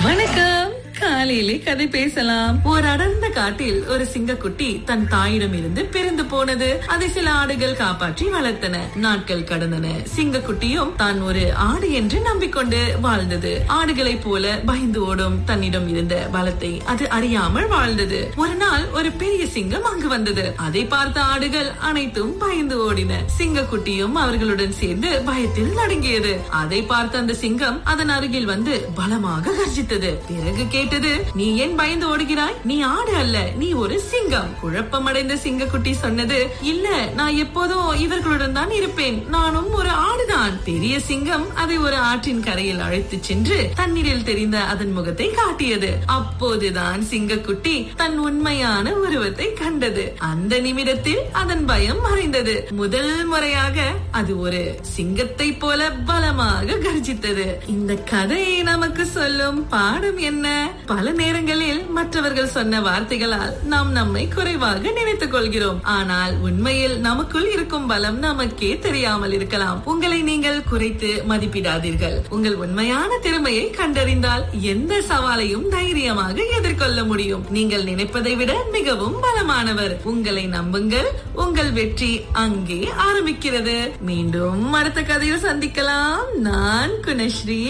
வணக்கம். காலையிலே கதை பேசலாம். ஒரு அடர்ந்த காட்டில் ஒரு சிங்கக்குட்டி தன் தாயிடம் இருந்து பிரிந்து போனது. அதை சில ஆடுகள் காப்பாற்றி வளர்த்தன. நாட்கள் கடந்தன. சிங்கக்குட்டியும் தான் ஒரு ஆடு என்று நம்பிக்கொண்டு வாழ்ந்தது. ஆடுகளைப் போல பயந்து ஓடும் தன்னிடம் இருந்த பலத்தை அது அறியாமல் வாழ்ந்தது. ஒரு நாள் ஒரு பெரிய சிங்கம் அங்கு வந்தது. அதை பார்த்த ஆடுகள் அனைத்தும் பயந்து ஓடின. சிங்கக்குட்டியும் அவர்களுடன் சேர்ந்து பயத்தில் நடுங்கியது. அதை பார்த்த அந்த சிங்கம் அதன் அருகில் வந்து பலமாக கர்ஜித்தது. பிறகு கேட்டது, நீ ஏன் பயந்து ஓடுகிறாய்? நீ ஆடு அல்ல, நீ ஒரு சிங்கம். குழப்பமடைந்த சிங்கக்குட்டி சொன்னது, இல்ல, நான் எப்போதும் இவர்களுடன் தான் இருப்பேன். நானும் ஒரு ஆடுதான். பெரிய சிங்கம் அதை ஒரு ஆற்றின் கரையில் அழைத்து சென்று தண்ணீரில் தெரிந்த அதன் முகத்தை காட்டியது. அப்போதுதான் சிங்கக்குட்டி தன் உண்மையான உருவத்தை கண்டது. அந்த நிமிடத்தில் அதன் பயம் மறைந்தது. முதல் முறையாக அது ஒரு சிங்கத்தை போல பலமாக கர்ஜித்தது. இந்த கதை நமக்கு சொல்லும் பாடம் என்ன? பல நேரங்களில் மற்றவர்கள் சொன்ன வார்த்தைகளால் நாம் நம்மை குறைவாக நினைத்துக் கொள்கிறோம். ஆனால் உண்மையில் நமக்குள் இருக்கும் பலம் நமக்கே தெரியாமல் இருக்கலாம். உங்களை நீங்கள் குறைத்து மதிப்பிடாதீர்கள். உங்கள் உண்மையான திறமையை கண்டறிந்தால் எந்த சவாலையும் தைரியமாக எதிர்கொள்ள முடியும். நீங்கள் நினைப்பதை விட மிகவும் பலமானவர். உங்களை நம்புங்கள். உங்கள் வெற்றி அங்கே ஆரம்பிக்கிறது. மீண்டும் அடுத்த கதையில் சந்திக்கலாம். நான் குணஸ்ரீ.